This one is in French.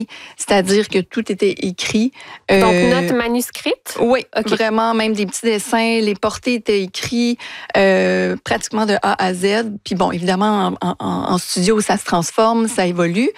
c'est-à-dire que tout était écrit. Donc, notes manuscrites? Oui, vraiment, même des petits dessins. Les portées étaient écrits pratiquement de A à Z. Puis bon, évidemment, en studio, ça se transforme, ça évolue.